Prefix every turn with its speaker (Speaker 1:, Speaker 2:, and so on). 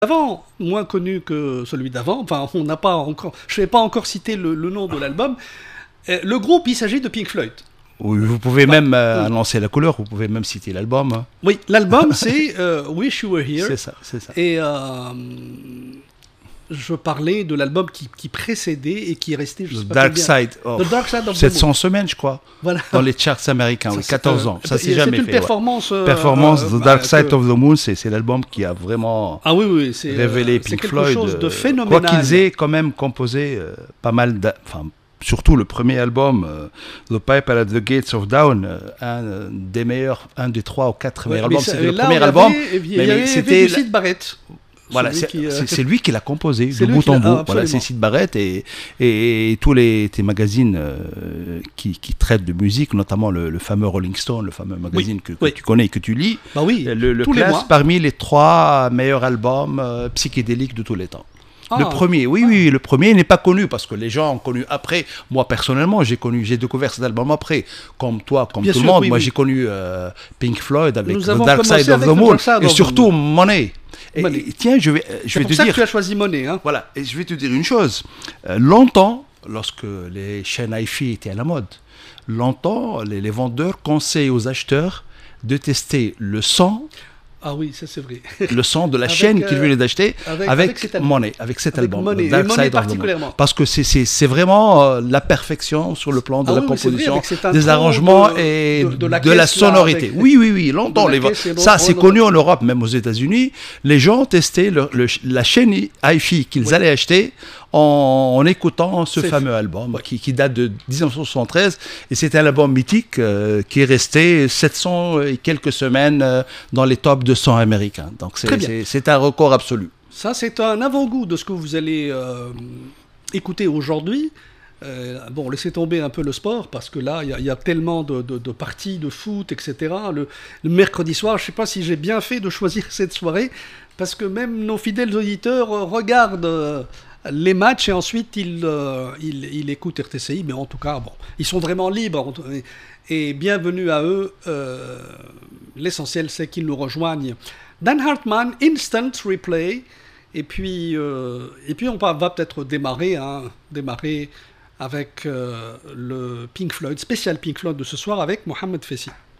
Speaker 1: Avant, moins connu que celui d'avant, enfin, on n'a pas encore, je n'ai pas encore cité le nom de l'album. Le groupe, il s'agit de Pink Floyd.
Speaker 2: Oui, vous pouvez même annoncer la couleur, vous pouvez même citer l'album. Hein.
Speaker 1: Oui, l'album c'est Wish You Were Here.
Speaker 2: C'est ça, c'est ça.
Speaker 1: Et je parlais de l'album qui précédait et qui est resté, je sais pas
Speaker 2: Dark
Speaker 1: combien.
Speaker 2: Side
Speaker 1: The Dark Side of the
Speaker 2: 700
Speaker 1: Moon.
Speaker 2: semaines, je crois,
Speaker 1: Voilà.
Speaker 2: dans les charts américains, oui, 14 ans. Ça, c'est jamais
Speaker 1: une
Speaker 2: fait.
Speaker 1: performance.
Speaker 2: Performance, The Dark Side of the Moon, c'est l'album qui a vraiment
Speaker 1: c'est
Speaker 2: révélé
Speaker 1: c'est
Speaker 2: Pink
Speaker 1: quelque
Speaker 2: Floyd.
Speaker 1: chose de phénoménal.
Speaker 2: Quoi qu'ils aient quand même composé pas mal surtout le premier album, The Piper at the Gates of Dawn, un des meilleurs, un des 3 ou 4 meilleurs albums. C'était le premier album.
Speaker 1: C'était Syd Barrett.
Speaker 2: Voilà, c'est lui qui l'a composé, de
Speaker 1: lui
Speaker 2: bout en bout. Voilà,
Speaker 1: absolument.
Speaker 2: c'est Syd Barrett et tous tes magazines qui traitent de musique, notamment le fameux Rolling Stone, le fameux magazine que tu connais et que tu lis,
Speaker 1: Bah oui,
Speaker 2: le
Speaker 1: tous les
Speaker 2: classe
Speaker 1: mois.
Speaker 2: parmi les 3 meilleurs albums psychédéliques de tous les temps. Le premier, oui, le premier n'est pas connu parce que les gens ont connu après. Moi, personnellement, j'ai découvert cet album après. Comme toi, comme
Speaker 1: Bien
Speaker 2: tout
Speaker 1: sûr,
Speaker 2: le monde.
Speaker 1: oui,
Speaker 2: Moi,
Speaker 1: oui.
Speaker 2: j'ai connu Pink Floyd avec
Speaker 1: Nous
Speaker 2: The
Speaker 1: avons
Speaker 2: Dark
Speaker 1: commencé
Speaker 2: Side of
Speaker 1: avec
Speaker 2: the
Speaker 1: The
Speaker 2: Moon
Speaker 1: Dark Side
Speaker 2: et
Speaker 1: of the
Speaker 2: surtout
Speaker 1: Moon.
Speaker 2: Money. Et
Speaker 1: Money.
Speaker 2: tiens, je vais
Speaker 1: C'est
Speaker 2: te
Speaker 1: pour ça
Speaker 2: dire.
Speaker 1: que tu as choisi Money. Hein.
Speaker 2: Voilà, et je vais te dire une chose. Longtemps, lorsque les chaînes hi-fi étaient à la mode, longtemps, les vendeurs conseillent aux acheteurs de tester le son.
Speaker 1: Ah oui, ça c'est vrai.
Speaker 2: Le son de la
Speaker 1: Avec,
Speaker 2: chaîne qu'ils venaient d'acheter
Speaker 1: avec cet album.
Speaker 2: Money, avec cet album,
Speaker 1: Money.
Speaker 2: The Dark
Speaker 1: Et Money
Speaker 2: Side of the Moon.
Speaker 1: particulièrement.
Speaker 2: Parce que c'est vraiment la perfection sur le plan de la
Speaker 1: oui, c'est vrai,
Speaker 2: composition,
Speaker 1: avec cet intro
Speaker 2: des arrangements et
Speaker 1: de la
Speaker 2: de la
Speaker 1: caisse, là,
Speaker 2: sonorité.
Speaker 1: avec-
Speaker 2: Oui, longtemps.
Speaker 1: de la caisse et
Speaker 2: Ça,
Speaker 1: l'autre,
Speaker 2: c'est
Speaker 1: on
Speaker 2: connu en Europe, même aux États-Unis. Les gens testaient la chaîne hi-fi qu'ils allaient acheter en écoutant ce fameux album qui date de 1973 et c'est un album mythique qui est resté 700 et quelques semaines dans les top 200 américains. Donc c'est un record absolu.
Speaker 1: Ça, c'est un avant-goût de ce que vous allez écouter aujourd'hui. Bon, laissez tomber un peu le sport, parce que là, il y a tellement de parties de foot, etc. Le mercredi soir, je ne sais pas si j'ai bien fait de choisir cette soirée, parce que même nos fidèles auditeurs regardent les matchs et ensuite ils écoutent RTCI, mais en tout cas, bon, ils sont vraiment libres. Et bienvenue à eux. L'essentiel, c'est qu'ils nous rejoignent. Dan Hartman, Instant Replay. Et puis on va peut-être démarrer avec le Pink Floyd, spécial Pink Floyd de ce soir avec Mohamed Fessi.